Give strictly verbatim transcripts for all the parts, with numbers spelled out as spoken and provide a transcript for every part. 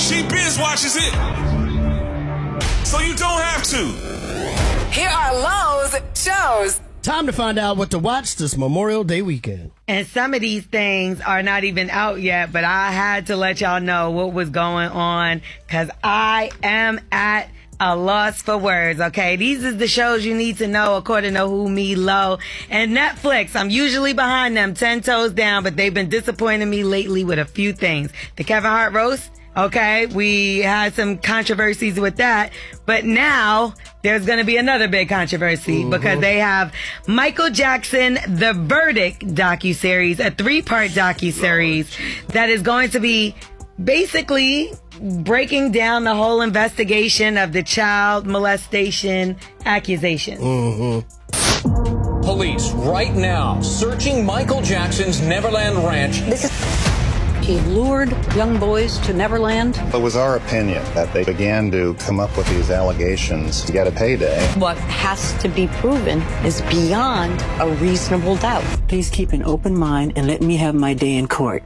She binge watches it. So you don't have to. Here are Lowe's shows. Time to find out what to watch this Memorial Day weekend. And some of these things are not even out yet, but I had to let y'all know what was going on because I am at a loss for words, okay? These is the shows you need to know according to Who Me Low. And Netflix, I'm usually behind them ten toes down, but they've been disappointing me lately with a few things. The Kevin Hart roast, okay? We had some controversies with that, but now there's going to be another big controversy mm-hmm. because they have Michael Jackson, The Verdict docuseries, a three-part docuseries that is going to be basically breaking down the whole investigation of the child molestation accusation. Mm-hmm. Police right now searching Michael Jackson's Neverland Ranch. This is He lured young boys to Neverland. It was our opinion that they began to come up with these allegations to get a payday. What has to be proven is beyond a reasonable doubt. Please keep an open mind and let me have my day in court.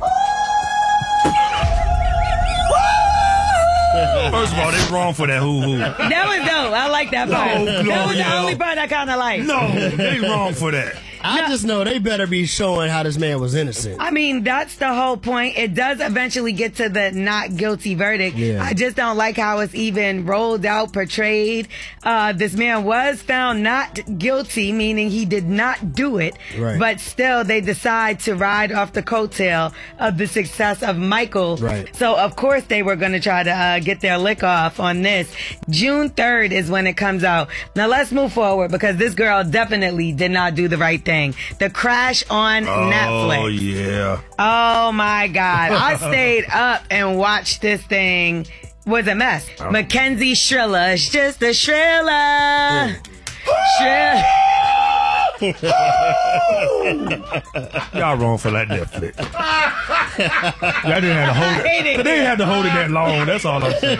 First of all, they're wrong for that hoo-hoo. That was dope. I like that part. No, no, that was yeah. the only part I kind of liked. No, they wrong for that. I No. just know they better be showing how this man was innocent. I mean, that's the whole point. It does eventually get to the not guilty verdict. Yeah. I just don't like how it's even rolled out, portrayed. Uh, this man was found not guilty, meaning he did not do it. Right. But still, they decide to ride off the coattail of the success of Michael. Right. So, of course, they were going to try to uh, get their lick off on this. June third is when it comes out. Now, let's move forward because this girl definitely did not do the right thing. The Crash on Oh, Netflix. yeah. Oh, my God. I stayed up and watched this thing. Was a mess. Oh. Mackenzie Shriller. It's just a Shriller. Shriller. Y'all wrong for that Netflix. Y'all didn't have to hold I hate it. it. They didn't have to hold it that long. That's all I'm saying.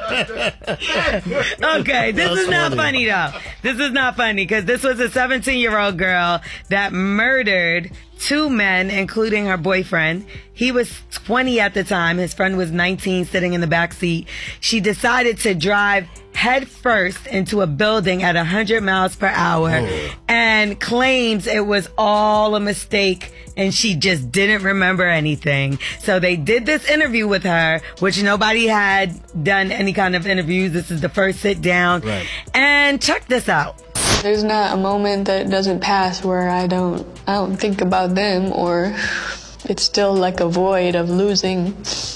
Okay, this That's is not funny. funny though. This is not funny because this was a seventeen-year-old girl that murdered two men, including her boyfriend. He was twenty at the time. His friend was nineteen, sitting in the back seat. She decided to drive head first into a building at one hundred miles per hour Oh. and claims it was all a mistake and she just didn't remember anything. So they did this interview with her, which nobody had done any kind of interviews. This is the first sit down. Right. And check this out. There's not a moment that doesn't pass where I don't I don't think about them, or it's still like a void of losing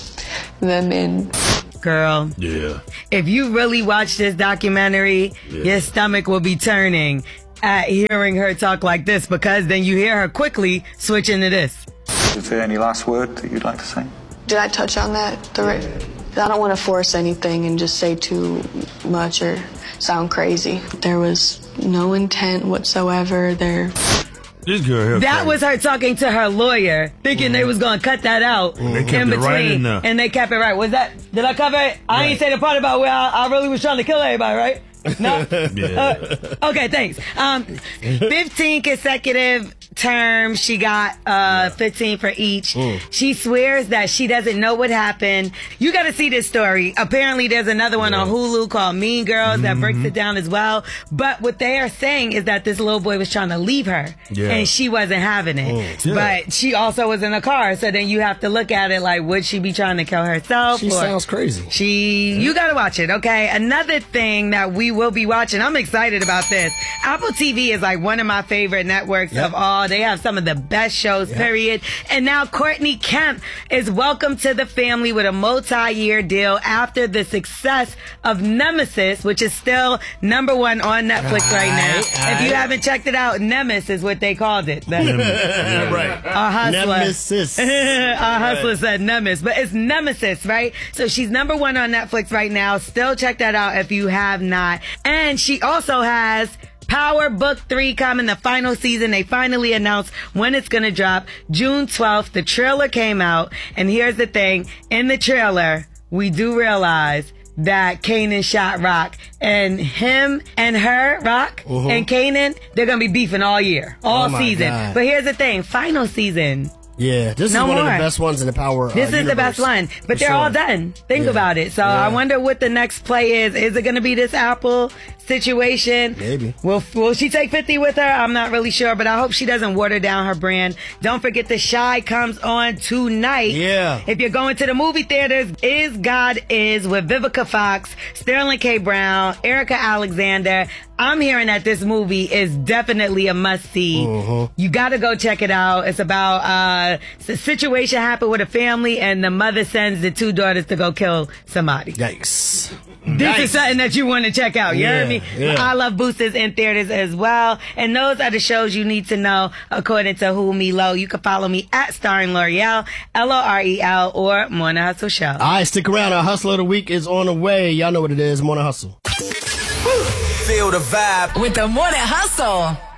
them in. Girl, Yeah. if you really watch this documentary, Yeah. your stomach will be turning at hearing her talk like this, because then you hear her quickly switch into this. Is there any last word that you'd like to say? Did I touch on that? The right? I don't want to force anything and just say too much or sound crazy. There was no intent whatsoever. There. This girl here. That crazy. was her talking to her lawyer, thinking they was going to cut that out They kept in it between. right in there. And they kept it right. Was that, did I cover it? I ain't say the part about where I, I really was trying to kill everybody, right? No? Yeah. Uh, okay, thanks. Um, fifteen consecutive terms. She got uh, fifteen for each. Mm. She swears that she doesn't know what happened. You got to see this story. Apparently, there's another one on Hulu called Mean Girls Mm-hmm. that breaks it down as well. But what they are saying is that this little boy was trying to leave her, Yeah. and she wasn't having it. Mm. Yeah. But she also was in a car, so then you have to look at it like, would she be trying to kill herself? She or- sounds crazy. She, you gotta watch it, okay? Another thing that we will be watching, I'm excited about this. Apple T V is like one of my favorite networks Yep. of all. They have some of the best shows, period. And now Courtney Kemp is welcome to the family with a multi-year deal after the success of Nemesis, which is still number one on Netflix right now. Aight, If you aight. haven't checked it out, Nemesis is what they called it. Yeah, right. A hustler. Nemesis. A hustler said Nemesis, but it's Nemesis, right? So she's number one on Netflix right now. Still check that out if you have not. And she also has Power Book three coming, the final season. They finally announced when it's going to drop. June twelfth, the trailer came out. And here's the thing. In the trailer, we do realize that Kanan shot Rock, and him and her, Rock, Uh-huh. and Kanan, they're going to be beefing all year, all Oh my season. God. But here's the thing, final season, Yeah, this No is one more. of the best ones in the Power uh, This is the universe, best one, but for they're sure. all done. Think Yeah. about it. So Yeah. I wonder what the next play is. Is it going to be this Apple situation? Maybe. Will Will she take fifty with her? I'm not really sure, but I hope she doesn't water down her brand. Don't forget The Shy comes on tonight. Yeah. If you're going to the movie theaters, Is God Is with Vivica Fox, Sterling K. Brown, Erica Alexander. I'm hearing that this movie is definitely a must-see. Mm-hmm. You got to go check it out. It's about uh, a situation happened with a family, and the mother sends the two daughters to go kill somebody. Yikes. This Yikes. is something that you want to check out. You Yeah, heard me? yeah. I Love Boosters in theaters as well. And those are the shows you need to know according to Who Me Low. You can follow me at Starring L'Oreal, L O R E L, or Morning Hustle Show. All right, stick around. Our Hustle of the Week is on the way. Y'all know what it is. Morning Hustle. Feel the vibe with the Morning Hustle.